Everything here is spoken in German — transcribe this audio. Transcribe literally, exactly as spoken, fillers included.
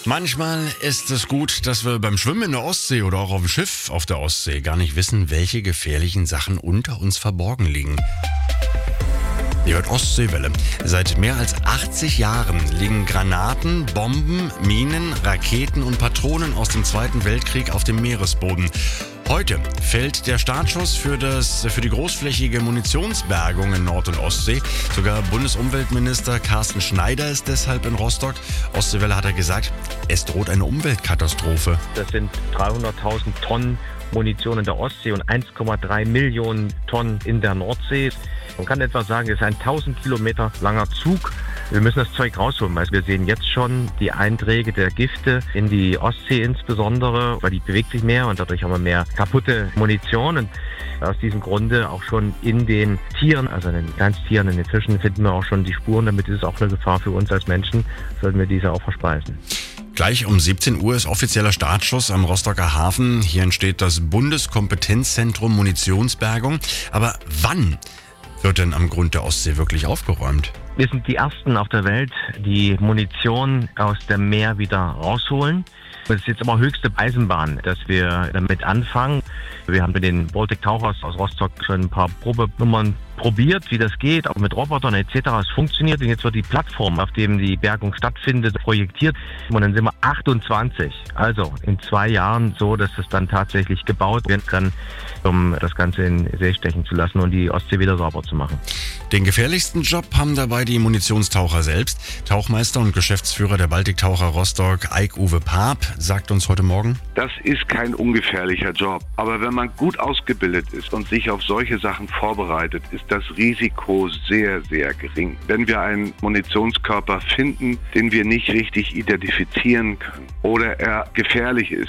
Manchmal ist es gut, dass wir beim Schwimmen in der Ostsee oder auch auf dem Schiff auf der Ostsee gar nicht wissen, welche gefährlichen Sachen unter uns verborgen liegen. Ihr hört Ostseewelle. Seit mehr als achtzig Jahren liegen Granaten, Bomben, Minen, Raketen und Patronen aus dem Zweiten Weltkrieg auf dem Meeresboden. Heute fällt der Startschuss für, das, für die großflächige Munitionsbergung in Nord- und Ostsee. Sogar Bundesumweltminister Carsten Schneider ist deshalb in Rostock. Ostseewelle hat er gesagt, es droht eine Umweltkatastrophe. Das sind dreihunderttausend Tonnen Munition in der Ostsee und eins Komma drei Millionen Tonnen in der Nordsee. Man kann etwa sagen, es ist ein tausend Kilometer langer Zug. Wir müssen das Zeug rausholen, weil wir sehen jetzt schon die Einträge der Gifte in die Ostsee insbesondere, weil die bewegt sich mehr und dadurch haben wir mehr kaputte Munition. Und aus diesem Grunde auch schon in den Tieren, also in den Kleinsttieren, in den Fischen, finden wir auch schon die Spuren. Damit ist es auch eine Gefahr für uns als Menschen, sollten wir diese auch verspeisen. Gleich um siebzehn Uhr ist offizieller Startschuss am Rostocker Hafen. Hier entsteht das Bundeskompetenzzentrum Munitionsbergung. Aber wann wird denn am Grund der Ostsee wirklich aufgeräumt? Wir sind die Ersten auf der Welt, die Munition aus dem Meer wieder rausholen. Es ist jetzt aber höchste Eisenbahn, dass wir damit anfangen. Wir haben mit den Baltic Tauchers aus Rostock schon ein paar Probenummern probiert, wie das geht, auch mit Robotern et cetera. Es funktioniert und jetzt wird die Plattform, auf dem die Bergung stattfindet, projektiert. Und dann sind wir achtundzwanzig, also in zwei Jahren so, dass es dann tatsächlich gebaut werden kann, um das Ganze in See stechen zu lassen und die Ostsee wieder sauber zu machen. Den gefährlichsten Job haben dabei die Munitionstaucher selbst. Tauchmeister und Geschäftsführer der Baltic-Taucher Rostock, Eik-Uwe Paap, sagt uns heute Morgen: Das ist kein ungefährlicher Job. Aber wenn man gut ausgebildet ist und sich auf solche Sachen vorbereitet, ist das Risiko sehr, sehr gering. Wenn wir einen Munitionskörper finden, den wir nicht richtig identifizieren können oder er gefährlich ist,